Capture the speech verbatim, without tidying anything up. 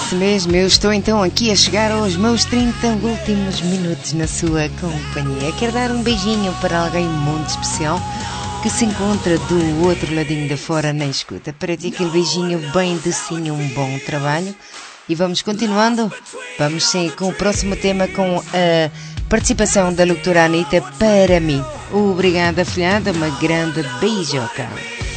isso mesmo, eu estou então aqui a chegar aos meus trinta últimos minutos na sua companhia. Quero dar um beijinho para alguém muito especial que se encontra do outro ladinho de fora na escuta. Para ti aquele beijinho bem docinho, um bom trabalho. E vamos continuando, vamos sim com o próximo tema, com a participação da locutora Anitta para mim. Obrigada, filhada, uma grande beijoca.